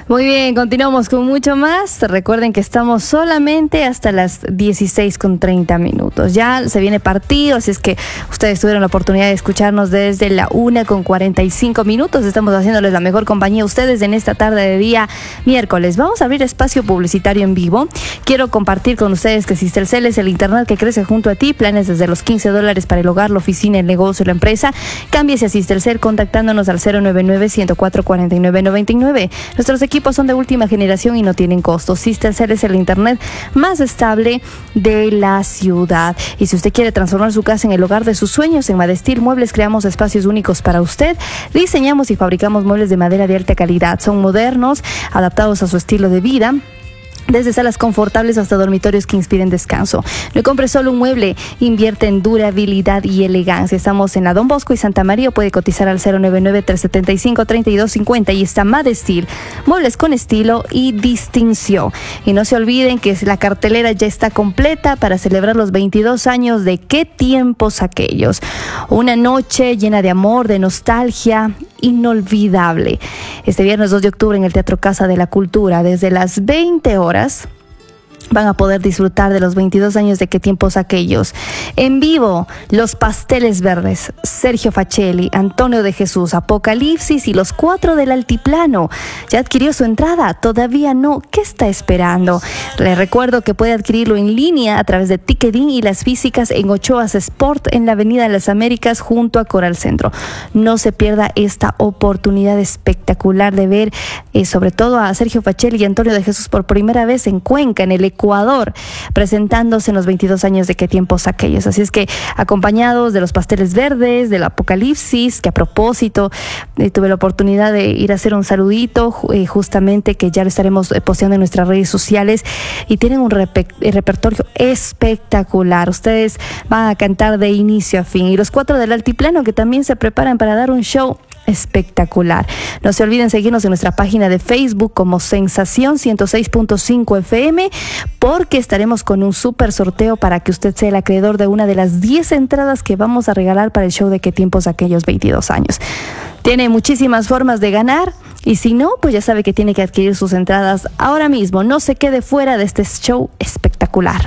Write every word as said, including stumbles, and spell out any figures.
Muy bien, continuamos con mucho más. Recuerden que estamos solamente hasta las dieciséis con treinta minutos. Ya se viene partido, así es que ustedes tuvieron la oportunidad de escucharnos desde la una con cuarenta y cinco minutos. Estamos haciéndoles la mejor compañía a ustedes en esta tarde de día miércoles. Vamos a abrir espacio publicitario en vivo. Quiero compartir con ustedes que Sistelcel es el internet que crece junto a ti. Planes desde los quince dólares para el hogar, la oficina, el negocio, la empresa. Cámbiese a Sistelcel contactándonos al cero nueve nueve, uno cero cuatro, cuatro nueve nueve nueve. Nuestros equipos son de última generación y no tienen costos. Sistelcel es el internet más estable de la ciudad. Y si usted quiere transformar su casa en el hogar de sus sueños, en Madestil Muebles creamos espacios únicos para usted. Diseñamos y fabricamos muebles de madera de alta calidad. Son modernos, adaptados a su estilo de vida. Desde salas confortables hasta dormitorios que inspiren descanso. No compre solo un mueble, invierte en durabilidad y elegancia. Estamos en la Don Bosco y Santa María. Puede cotizar al cero nueve nueve, tres siete cinco, tres dos cinco cero y está Madestil, muebles con estilo y distinción. Y no se olviden que la cartelera ya está completa para celebrar los veintidós años de Qué tiempos aquellos. Una noche llena de amor, de nostalgia, inolvidable. Este viernes dos de octubre en el Teatro Casa de la Cultura, desde las veinte horas, van a poder disfrutar de los veintidós años de Qué tiempos aquellos. En vivo, Los Pasteles Verdes, Sergio Facelli, Antonio de Jesús, Apocalipsis y Los Cuatro del Altiplano. ¿Ya adquirió su entrada? ¿Todavía no? ¿Qué está esperando? Le recuerdo que puede adquirirlo en línea a través de Ticketing y las físicas en Ochoas Sport en la Avenida de las Américas junto a Coral Centro. No se pierda esta oportunidad espectacular de ver eh, sobre todo a Sergio Facelli y Antonio de Jesús por primera vez en Cuenca, en el Ecuador, presentándose en los veintidós años de Qué tiempos aquellos. Así es que acompañados de Los Pasteles Verdes, del Apocalipsis, que a propósito eh, tuve la oportunidad de ir a hacer un saludito, eh, justamente que ya lo estaremos eh, posteando en nuestras redes sociales, y tienen un repe- repertorio espectacular. Ustedes van a cantar de inicio a fin. Y Los Cuatro del Altiplano, que también se preparan para dar un show espectacular. No se olviden seguirnos en nuestra página de Facebook como Sensación ciento seis punto cinco F M, porque estaremos con un súper sorteo para que usted sea el acreedor de una de las diez entradas que vamos a regalar para el show de Qué tiempos aquellos veintidós años. Tiene muchísimas formas de ganar y si no, pues ya sabe que tiene que adquirir sus entradas ahora mismo. No se quede fuera de este show espectacular.